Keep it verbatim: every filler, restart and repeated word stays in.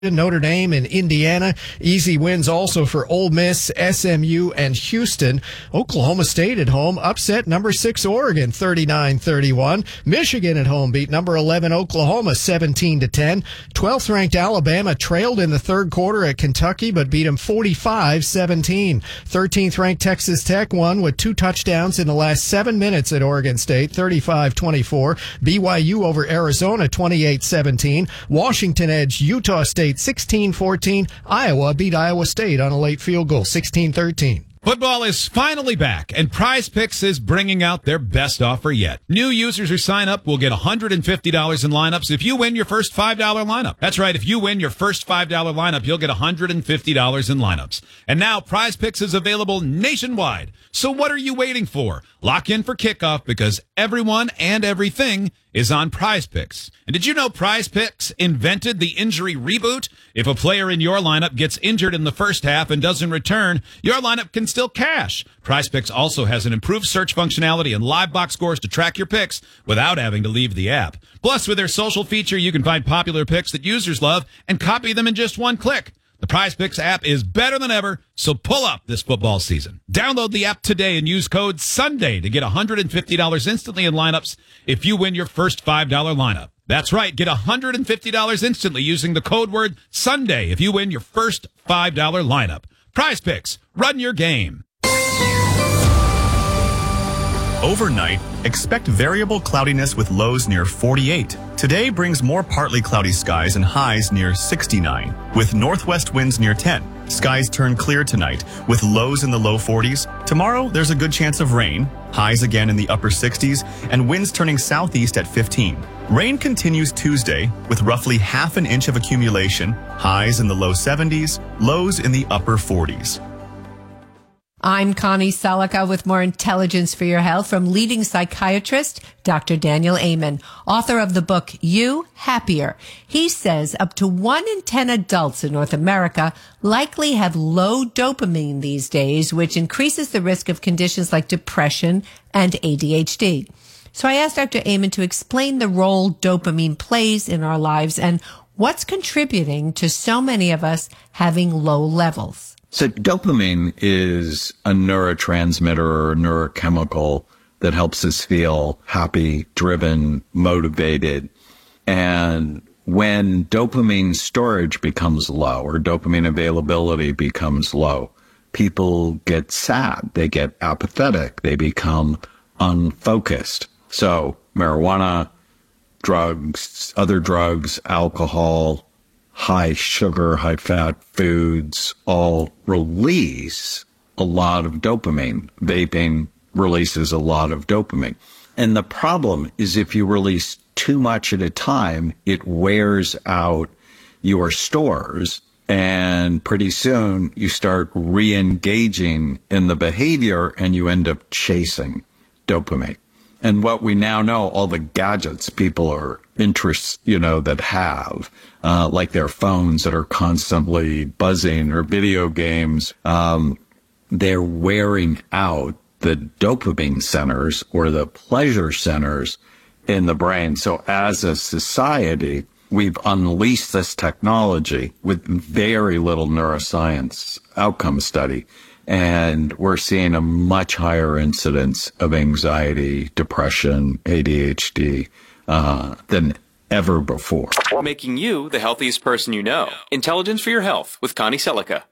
Notre Dame and Indiana. Easy wins also for Ole Miss, S M U, and Houston. Oklahoma State at home upset number six Oregon thirty-nine thirty-one. Michigan at home beat number eleven Oklahoma seventeen to ten. twelfth ranked Alabama trailed in the third quarter at Kentucky but beat them forty-five seventeen. thirteenth ranked Texas Tech won with two touchdowns in the last seven minutes at Oregon State thirty-five twenty-four. B Y U over Arizona twenty-eight seventeen. Washington edged Utah State sixteen fourteen. Iowa beat Iowa State on a late field goal, sixteen thirteen. Football is finally back, and Prize Picks is bringing out their best offer yet. New users who sign up will get one hundred fifty dollars in lineups if you win your first five dollar lineup. That's right, if you win your first five dollar lineup, you'll get one hundred fifty dollars in lineups. And now Prize Picks is available nationwide. So what are you waiting for? Lock in for kickoff because everyone and everything is on Prize Picks. And did you know Prize Picks invented the injury reboot? If a player in your lineup gets injured in the first half and doesn't return, your lineup can still cash. Prize Picks also has an improved search functionality and live box scores to track your picks without having to leave the app. Plus, with their social feature, you can find popular picks that users love and copy them in just one click. The Prize Picks app is better than ever, so pull up this football season. Download the app today and use code SUNDAY to get one hundred fifty dollars instantly in lineups if you win your first five dollar lineup. That's right, get one hundred fifty dollars instantly using the code word SUNDAY if you win your first five dollar lineup. Prize Picks, run your game. Overnight, expect variable cloudiness with lows near forty-eight. Today brings more partly cloudy skies and highs near sixty-nine, with northwest winds near ten. Skies turn clear tonight, with lows in the low forties. Tomorrow, there's a good chance of rain, highs again in the upper sixties, and winds turning southeast at fifteen. Rain continues Tuesday, with roughly half an inch of accumulation, highs in the low seventies, lows in the upper forties. I'm Connie Selica with more intelligence for your health from leading psychiatrist Doctor Daniel Amen, author of the book You Happier. He says up to one in ten adults in North America likely have low dopamine these days, which increases the risk of conditions like depression and A D H D. So I asked Doctor Amen to explain the role dopamine plays in our lives and what's contributing to so many of us having low levels. So dopamine is a neurotransmitter or a neurochemical that helps us feel happy, driven, motivated. And when dopamine storage becomes low or dopamine availability becomes low, people get sad, they get apathetic, they become unfocused. So marijuana, drugs, other drugs, alcohol, high sugar, high fat foods all release a lot of dopamine. Vaping releases a lot of dopamine. And the problem is if you release too much at a time, it wears out your stores. And pretty soon you start re-engaging in the behavior and you end up chasing dopamine. And what we now know, all the gadgets people are interests, you know, that have, uh, like their phones that are constantly buzzing or video games, um, they're wearing out the dopamine centers or the pleasure centers in the brain. So as a society, we've unleashed this technology with very little neuroscience outcome study. And we're seeing a much higher incidence of anxiety, depression, A D H D uh, than ever before. Making you the healthiest person you know. Intelligence for your health with Connie Selica.